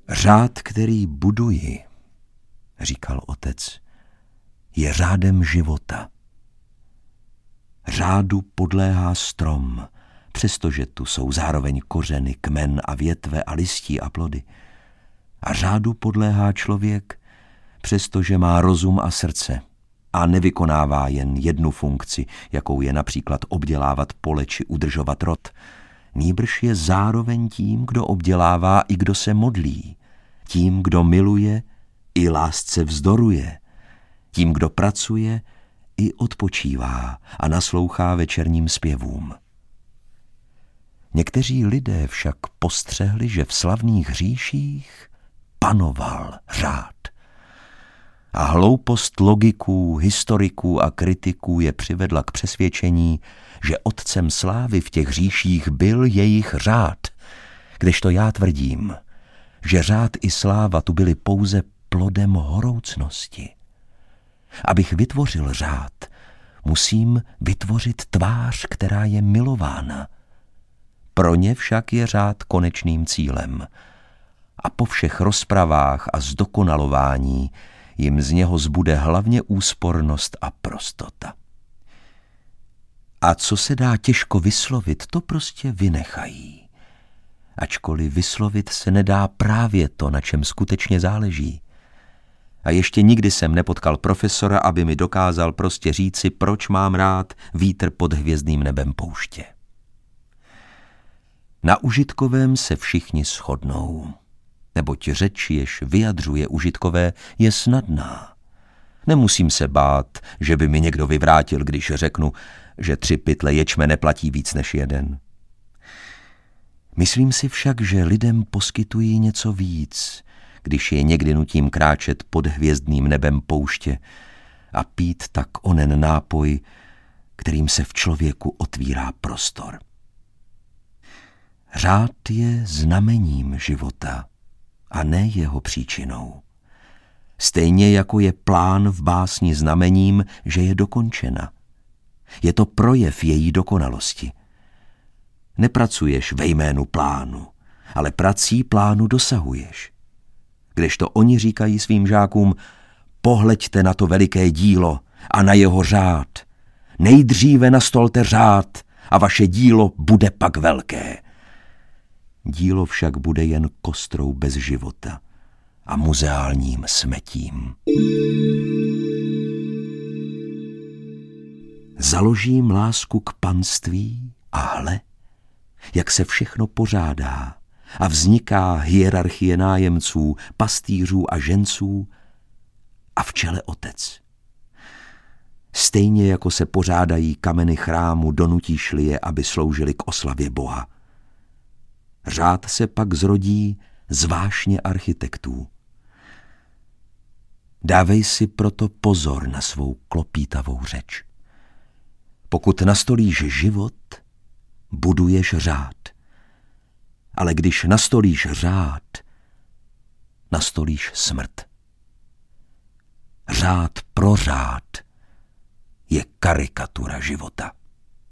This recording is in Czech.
Řád, který buduji, říkal otec, je řádem života. Řádu podléhá strom, přestože tu jsou zároveň kořeny, kmen a větve a listí a plody. A řádu podléhá člověk, přestože má rozum a srdce a nevykonává jen jednu funkci, jakou je například obdělávat pole či udržovat rod. Nýbrž je zároveň tím, kdo obdělává i kdo se modlí, tím, kdo miluje i lásce vzdoruje, tím, kdo pracuje i odpočívá a naslouchá večerním zpěvům. Někteří lidé však postřehli, že v slavných říších panoval řád. A hloupost logiků, historiků a kritiků je přivedla k přesvědčení, že otcem slávy v těch říších byl jejich řád, kdežto já tvrdím, že řád i sláva tu byly pouze plodem horoucnosti. Abych vytvořil řád, musím vytvořit tvář, která je milována. Pro ně však je řád konečným cílem. A po všech rozpravách a zdokonalování jim z něho zbude hlavně úspornost a prostota. A co se dá těžko vyslovit, to prostě vynechají. Ačkoliv vyslovit se nedá právě to, na čem skutečně záleží. A ještě nikdy jsem nepotkal profesora, aby mi dokázal prostě říci, proč mám rád vítr pod hvězdným nebem pouště. Na užitkovém se všichni shodnou, neboť řeč, jež vyjadřuje užitkové, je snadná. Nemusím se bát, že by mi někdo vyvrátil, když řeknu, že 3 pytle ječmene platí víc než 1. Myslím si však, že lidem poskytují něco víc, když je někdy nutím kráčet pod hvězdným nebem pouště a pít tak onen nápoj, kterým se v člověku otvírá prostor. Řád je znamením života a ne jeho příčinou. Stejně jako je plán v básni znamením, že je dokončena. Je to projev její dokonalosti. Nepracuješ ve jménu plánu, ale prací plánu dosahuješ. Kdežto oni říkají svým žákům, pohleďte na to veliké dílo a na jeho řád. Nejdříve nastolte řád a vaše dílo bude pak velké. Dílo však bude jen kostrou bez života a muzeálním smetím. Založím lásku k panství a hle, jak se všechno pořádá a vzniká hierarchie nájemců, pastýřů a ženců a v čele otec. Stejně jako se pořádají kameny chrámu, donutíš-li je, aby sloužili k oslavě Boha. Řád se pak zrodí z vášně architektů. Dávej si proto pozor na svou klopítavou řeč. Pokud nastolíš život, buduješ řád. Ale když nastolíš řád, nastolíš smrt. Řád pro řád je karikatura života.